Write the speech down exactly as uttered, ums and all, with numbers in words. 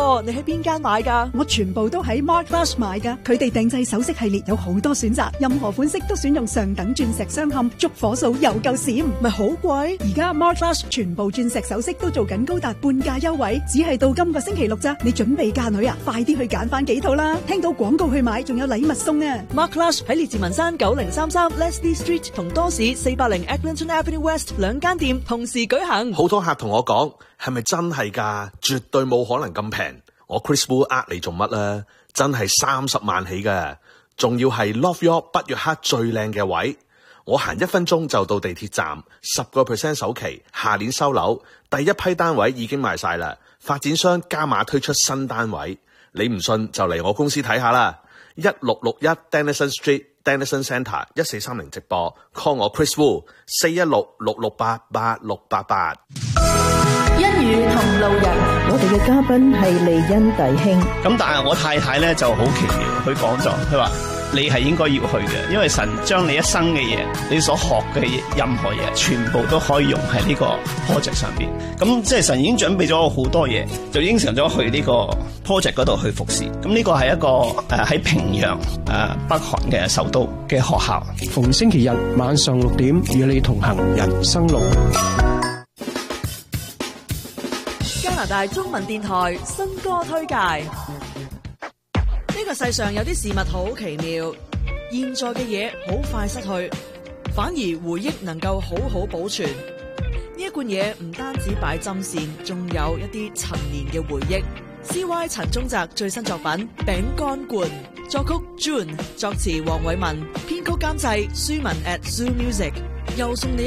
喎，你喺邊間買㗎？ 我全部都喺 Mark Flush 買㗎，佢哋定製首飾系列有好多選擇，任何款式都選用上等鑽石鑲嵌，燭火數又夠閃， 咪好貴？ 而家 Mark Flush 全部鑽石首飾都做緊高達半價優惠，只係到今個星期六咋。你準備嫁女啊？快啲去揀翻幾套啦！聽到廣告去買，仲有禮物送啊 ！Mark Flush 喺列治文山九零三三 Leslie Street 同多士四百零 Eglinton Avenue West 兩間店同時舉行。 好多客同我講，係咪真係㗎？絕對冇可能咁平。我 Chris Wu 呃你做乜啊？真係三十萬起㗎，仲要係 Love York 北約克最靚嘅位。我行一分鐘就到地鐵站，十個 percent 首期，下年收樓，第一批單位已經賣晒啦。發展商加碼推出新單位，你唔信就嚟我公司睇下啦。一六六一 Denison Street Denison Centre 一四三零直播 ，call 我 Chris Wu 四一六六六八八六八八。 一語同路人， 我哋嘅嘉賓係利恩弟兄。 咁但係我太太咧就好奇妙，佢講咗，佢話你係應該要去嘅，因為神將你一生嘅嘢，你所學嘅任何嘢，全部都可以用喺呢個 project 上邊。咁即係神已經準備咗好多嘢，就應承咗去呢個 project 嗰度去服侍。咁呢個係一個誒喺、呃、平壤誒、呃、北韓嘅首都嘅學校。 逢星期日晚上六點與你同行人生路。 加拿大中文電台新歌推介。呢個世上有啲事物好奇妙，現在嘅嘢好快失去，反而回憶能夠好好保存。呢一罐嘢唔單止擺針線，仲有一啲陳年嘅回憶。C Y 陳宗澤最新作品《餅乾罐》，作曲 June， 作詞黃偉文，編曲監製舒文 at Zoo Music， 又送你